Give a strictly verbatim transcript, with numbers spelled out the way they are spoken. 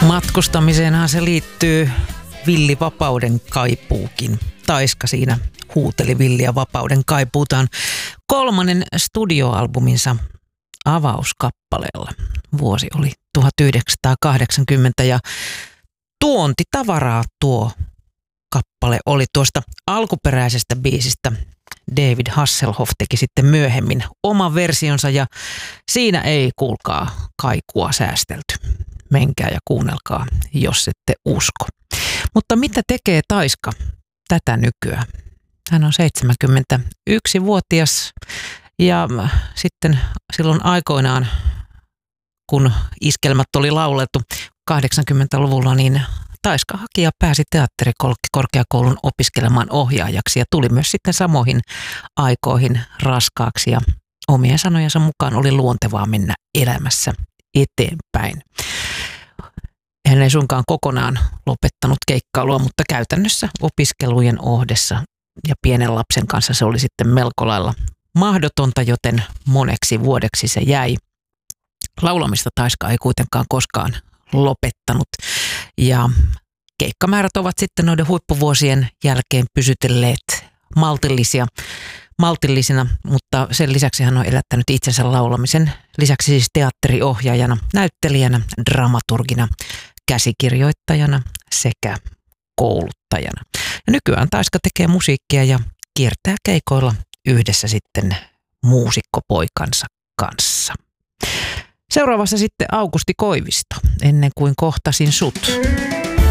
Matkustamiseenhan se liittyy villivapauden kaipuukin. Taiska siinä huuteli villiä vapauden kaipuutaan kolmannen studioalbuminsa avauskappaleella. Vuosi oli tuhatyhdeksänsataakahdeksankymmentä ja tuontitavaraa tuo kappale oli. Tuosta alkuperäisestä biisistä David Hasselhoff teki sitten myöhemmin oman versionsa ja siinä ei kuulkaa kaikua säästelty. Menkää ja kuunnelkaa, jos ette usko. Mutta mitä tekee Taiska tätä nykyään? Hän on seitsemänkymmentäyksivuotias ja sitten silloin aikoinaan, kun iskelmät oli laulettu kahdeksankymmentäluvulla, niin Taiska haki ja pääsi teatterikorkeakoulun opiskelemaan ohjaajaksi ja tuli myös sitten samoihin aikoihin raskaaksi ja omien sanojensa mukaan oli luontevaa mennä elämässä eteenpäin. Hän ei suinkaan kokonaan lopettanut keikkailua, mutta käytännössä opiskelujen ohdessa ja pienen lapsen kanssa se oli sitten melko lailla mahdotonta, joten moneksi vuodeksi se jäi. Laulamista Taiska ei kuitenkaan koskaan lopettanut ja keikkamäärät ovat sitten noiden huippuvuosien jälkeen pysytelleet maltillisia, maltillisina, mutta sen lisäksi hän on elättänyt itsensä laulamisen lisäksi siis teatteriohjaajana, näyttelijänä, dramaturgina, käsikirjoittajana sekä kouluttajana. Ja nykyään Taiska tekee musiikkia ja kiertää keikoilla yhdessä sitten muusikkopoikansa kanssa. Seuraavassa sitten Aukusti Koivisto, Ennen kuin kohtasin sut.